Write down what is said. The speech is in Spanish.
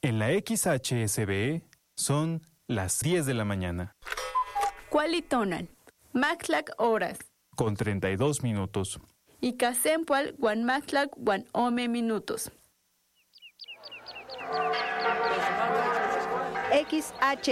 En la XHSB son las 10 de la mañana. Cualitonal, Maxlac horas. Con 32 minutos. Y Casempual, Guan Maxlac, Guan Ome minutos. XH